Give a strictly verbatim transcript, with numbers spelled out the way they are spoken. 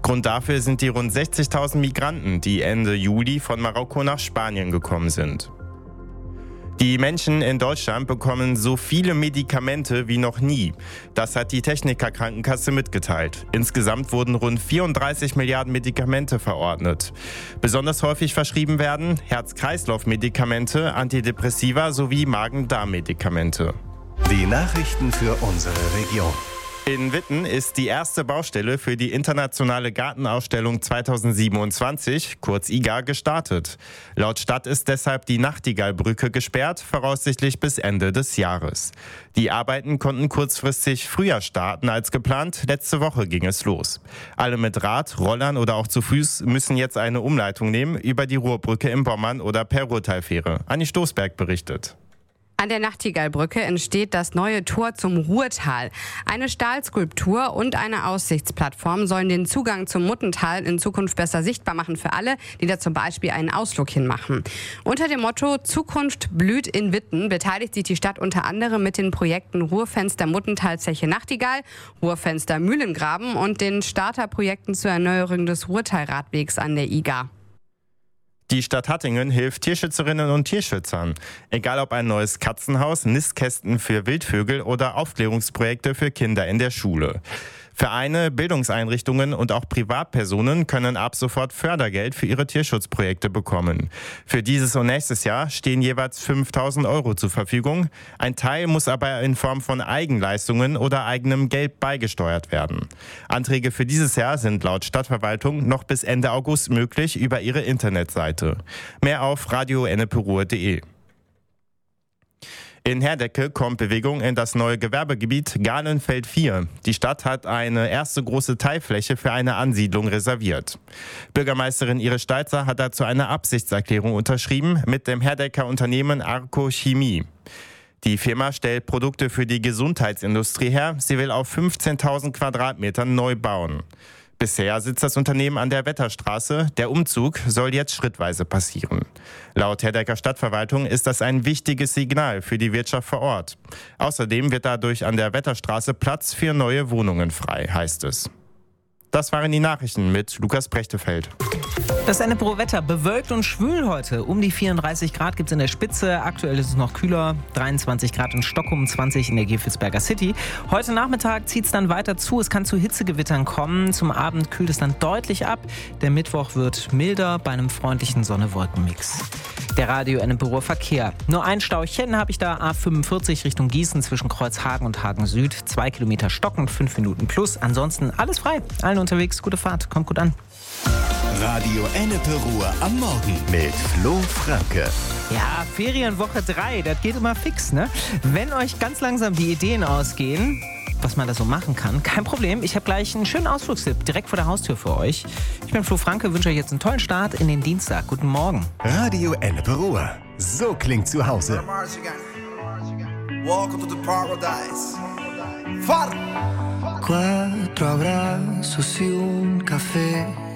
Grund dafür sind die rund sechzigtausend Migranten, die Ende Juli von Marokko nach Spanien gekommen sind. Die Menschen in Deutschland bekommen so viele Medikamente wie noch nie. Das hat die Techniker-Krankenkasse mitgeteilt. Insgesamt wurden rund vierunddreißig Milliarden Medikamente verordnet. Besonders häufig verschrieben werden Herz-Kreislauf-Medikamente, Antidepressiva sowie Magen-Darm-Medikamente. Die Nachrichten für unsere Region. In Witten ist die erste Baustelle für die internationale Gartenausstellung zweitausendsiebenundzwanzig, kurz I G A, gestartet. Laut Stadt ist deshalb die Nachtigallbrücke gesperrt, voraussichtlich bis Ende des Jahres. Die Arbeiten konnten kurzfristig früher starten als geplant. Letzte Woche ging es los. Alle mit Rad, Rollern oder auch zu Fuß müssen jetzt eine Umleitung nehmen über die Ruhrbrücke im Bommern oder per Ruhrtalfähre. Anni Stoßberg berichtet. An der Nachtigallbrücke entsteht das neue Tor zum Ruhrtal. Eine Stahlskulptur und eine Aussichtsplattform sollen den Zugang zum Muttental in Zukunft besser sichtbar machen für alle, die da zum Beispiel einen Ausflug hinmachen. Unter dem Motto Zukunft blüht in Witten beteiligt sich die Stadt unter anderem mit den Projekten Ruhrfenster Muttentalzeche Nachtigall, Ruhrfenster Mühlengraben und den Starterprojekten zur Erneuerung des Ruhrtalradwegs an der I G A. Die Stadt Hattingen hilft Tierschützerinnen und Tierschützern. Egal ob ein neues Katzenhaus, Nistkästen für Wildvögel oder Aufklärungsprojekte für Kinder in der Schule. Vereine, Bildungseinrichtungen und auch Privatpersonen können ab sofort Fördergeld für ihre Tierschutzprojekte bekommen. Für dieses und nächstes Jahr stehen jeweils fünftausend Euro zur Verfügung. Ein Teil muss aber in Form von Eigenleistungen oder eigenem Geld beigesteuert werden. Anträge für dieses Jahr sind laut Stadtverwaltung noch bis Ende August möglich über ihre Internetseite. Mehr auf radio enneperuhr punkt de. In Herdecke kommt Bewegung in das neue Gewerbegebiet Galenfeld vier. Die Stadt hat eine erste große Teilfläche für eine Ansiedlung reserviert. Bürgermeisterin Iris Stalzer hat dazu eine Absichtserklärung unterschrieben mit dem Herdecker Unternehmen Arco Chemie. Die Firma stellt Produkte für die Gesundheitsindustrie her. Sie will auf fünfzehntausend Quadratmetern neu bauen. Bisher sitzt das Unternehmen an der Wetterstraße. Der Umzug soll jetzt schrittweise passieren. Laut Herdecker Stadtverwaltung ist das ein wichtiges Signal für die Wirtschaft vor Ort. Außerdem wird dadurch an der Wetterstraße Platz für neue Wohnungen frei, heißt es. Das waren die Nachrichten mit Lukas Brechtefeld. Das Enneperuhr-Wetter bewölkt und schwül heute. Um die vierunddreißig Grad gibt es in der Spitze. Aktuell ist es noch kühler. dreiundzwanzig Grad in Stockholm, zwanzig in der Gevelsberger City. Heute Nachmittag zieht es dann weiter zu. Es kann zu Hitzegewittern kommen. Zum Abend kühlt es dann deutlich ab. Der Mittwoch wird milder bei einem freundlichen Sonne-Wolken-Mix. Der Radio Enneperuhr Verkehr. Nur ein Stauchen habe ich da. A fünfundvierzig Richtung Gießen zwischen Kreuzhagen und Hagen Süd. Zwei Kilometer stockend, fünf Minuten plus. Ansonsten alles frei. Allen unterwegs, gute Fahrt. Kommt gut an. Radio Enneperuhr am Morgen mit Flo Franke. Ja, Ferienwoche drei, das geht immer fix, ne? Wenn euch ganz langsam die Ideen ausgehen, was man da so machen kann, kein Problem. Ich habe gleich einen schönen Ausflugstipp direkt vor der Haustür für euch. Ich bin Flo Franke, wünsche euch jetzt einen tollen Start in den Dienstag. Guten Morgen. Radio Enneperuhr. So klingt zu Hause. Welcome to the paradise. Far! Quattro abbraccios y un café.